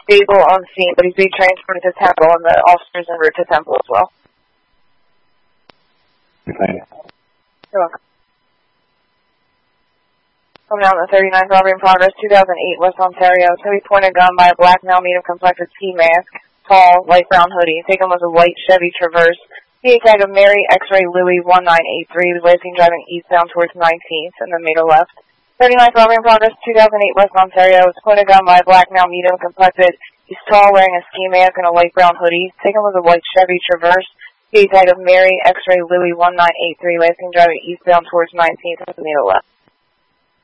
stable on scene, but he's being transported to Temple, and the officer's en route to Temple as well. Thank you. You're welcome. Coming down the 39th robbery in progress, 2008 West Ontario. To be pointed gun by a black male medium-complected ski mask, tall, light brown hoodie. Taken was a white Chevy Traverse. He tag of Mary X-Ray Louis 1983 was last seen driving eastbound towards 19th and then made a left. 39th robbery in progress, 2008 West Ontario. Was pointed gun by a black male medium-complected. He's tall, wearing a ski mask and a light brown hoodie. Taken was a white Chevy Traverse. He tag of Mary X-Ray Louis 1983 last seen driving eastbound towards 19th and then made a left.